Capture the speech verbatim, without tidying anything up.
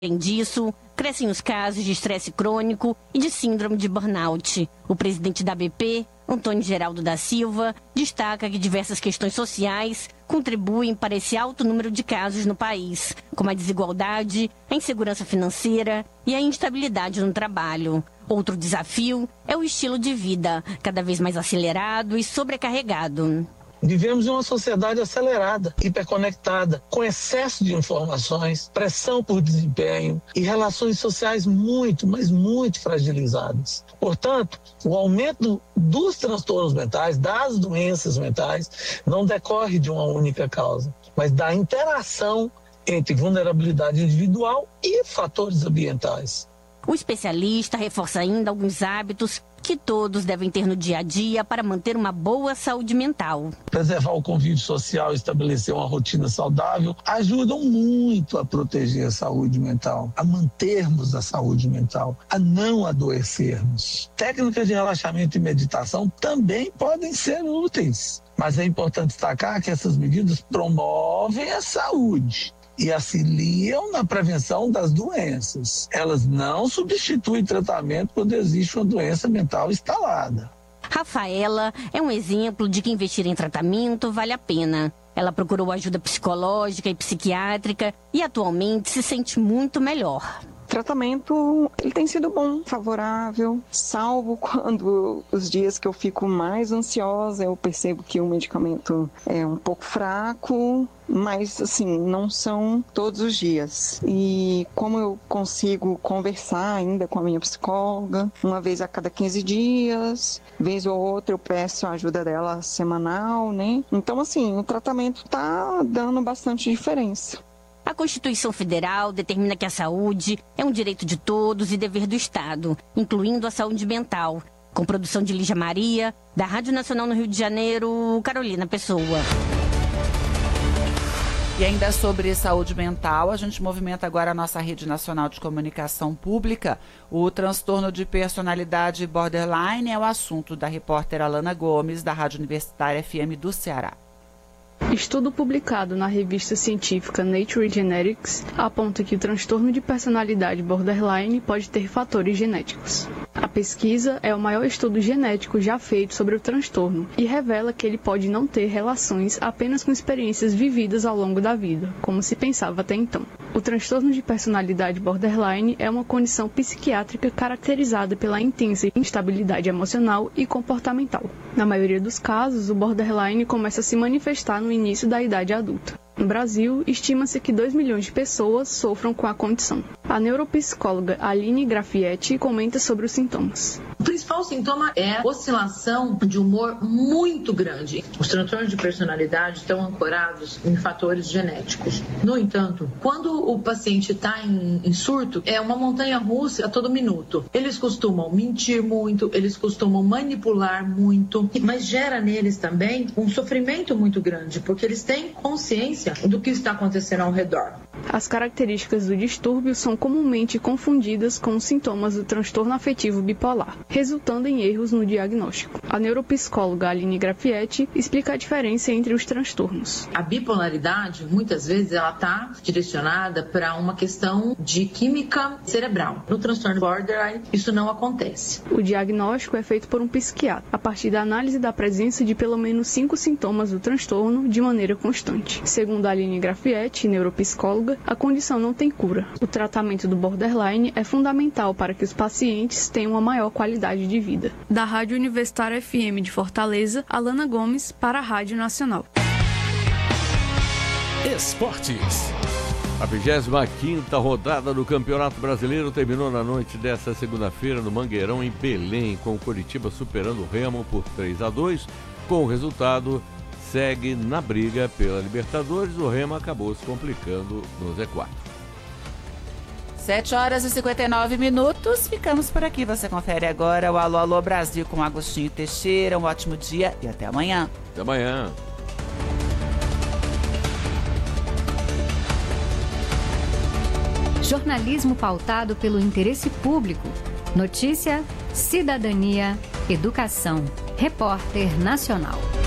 Além disso, crescem os casos de estresse crônico e de síndrome de burnout. O presidente da A B P, Antônio Geraldo da Silva, destaca que diversas questões sociais contribuem para esse alto número de casos no país, como a desigualdade, a insegurança financeira e a instabilidade no trabalho. Outro desafio é o estilo de vida, cada vez mais acelerado e sobrecarregado. Vivemos em uma sociedade acelerada, hiperconectada, com excesso de informações, pressão por desempenho e relações sociais muito, mas muito fragilizadas. Portanto, o aumento dos transtornos mentais, das doenças mentais, não decorre de uma única causa, mas da interação entre vulnerabilidade individual e fatores ambientais. O especialista reforça ainda alguns hábitos que todos devem ter no dia a dia para manter uma boa saúde mental. Preservar o convívio social e estabelecer uma rotina saudável ajudam muito a proteger a saúde mental, a mantermos a saúde mental, a não adoecermos. Técnicas de relaxamento e meditação também podem ser úteis, mas é importante destacar que essas medidas promovem a saúde e auxiliam na prevenção das doenças. Elas não substituem tratamento quando existe uma doença mental instalada. Rafaela é um exemplo de que investir em tratamento vale a pena. Ela procurou ajuda psicológica e psiquiátrica e atualmente se sente muito melhor. O tratamento ele tem sido bom, favorável, salvo quando os dias que eu fico mais ansiosa, eu percebo que o medicamento é um pouco fraco, mas assim, não são todos os dias. E como eu consigo conversar ainda com a minha psicóloga, uma vez a cada quinze dias, vez ou outra eu peço a ajuda dela semanal, né? Então assim, o tratamento tá dando bastante diferença. A Constituição Federal determina que a saúde é um direito de todos e dever do Estado, incluindo a saúde mental. Com produção de Lígia Maria, da Rádio Nacional no Rio de Janeiro, Carolina Pessoa. E ainda sobre saúde mental, a gente movimenta agora a nossa rede nacional de comunicação pública. O transtorno de personalidade borderline é o assunto da repórter Alana Gomes, da Rádio Universitária F M do Ceará. Estudo publicado na revista científica Nature Genetics aponta que o transtorno de personalidade borderline pode ter fatores genéticos. A pesquisa é o maior estudo genético já feito sobre o transtorno e revela que ele pode não ter relações apenas com experiências vividas ao longo da vida, como se pensava até então. O transtorno de personalidade borderline é uma condição psiquiátrica caracterizada pela intensa instabilidade emocional e comportamental. Na maioria dos casos, o borderline começa a se manifestar no início da idade adulta. No Brasil, estima-se que dois milhões de pessoas sofram com a condição. A neuropsicóloga Aline Grafietti comenta sobre os sintomas. O principal sintoma é a oscilação de humor muito grande. Os transtornos de personalidade estão ancorados em fatores genéticos. No entanto, quando o paciente está em, em surto, é uma montanha-russa a todo minuto. Eles costumam mentir muito, eles costumam manipular muito, mas gera neles também um sofrimento muito grande, porque eles têm consciência do que está acontecendo ao redor. As características do distúrbio são comumente confundidas com os sintomas do transtorno afetivo bipolar, resultando em erros no diagnóstico. A neuropsicóloga Aline Grafietti explica a diferença entre os transtornos. A bipolaridade, muitas vezes, ela está direcionada para uma questão de química cerebral. No transtorno borderline, isso não acontece. O diagnóstico é feito por um psiquiatra, a partir da análise da presença de pelo menos cinco sintomas do transtorno de maneira constante. Segundo a Aline Grafietti, neuropsicóloga, a condição não tem cura. O tratamento do borderline é fundamental para que os pacientes tenham uma maior qualidade de vida. Da Rádio Universitária F M de Fortaleza, Alana Gomes, para a Rádio Nacional. Esportes. A vigésima quinta rodada do Campeonato Brasileiro terminou na noite desta segunda-feira no Mangueirão, em Belém, com o Coritiba superando o Remo por três a dois. Com o resultado, segue na briga pela Libertadores. O Remo acabou se complicando no Z quatro. sete horas e cinquenta e nove minutos. Ficamos por aqui. Você confere agora o Alô Alô Brasil com Agostinho Teixeira. Um ótimo dia e até amanhã. Até amanhã. Jornalismo pautado pelo interesse público. Notícia, cidadania, educação. Repórter Nacional.